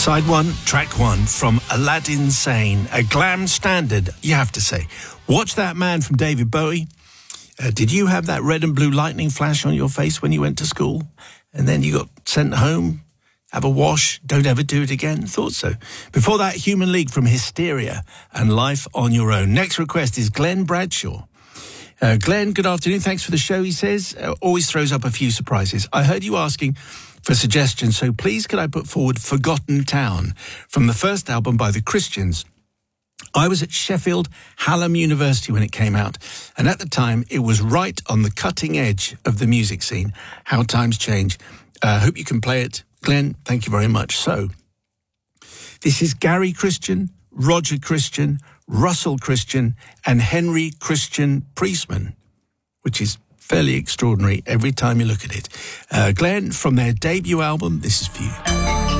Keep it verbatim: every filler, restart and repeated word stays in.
Side one, track one from Aladdin Sane, a glam standard, you have to say. Watch That Man from David Bowie. Uh, did you have that red and blue lightning flash on your face when you went to school? And then you got sent home? Have a wash, don't ever do it again? Thought so. Before that, Human League from Hysteria and Life on Your Own. Next request is Glenn Bradshaw. Uh, Glenn, good afternoon. Thanks for the show, he says. Uh, always throws up a few surprises. I heard you asking for suggestions, so please could I put forward Forgotten Town from the first album by the Christians. I was at Sheffield Hallam University when it came out, and at the time it was right on the cutting edge of the music scene. How times change. I uh, hope you can play it. Glenn, thank you very much. So, this is Gary Christian, Roger Christian, Russell Christian, and Henry Christian Priestman, which is fairly extraordinary every time you look at it. Uh, Glenn, from their debut album, this is for you.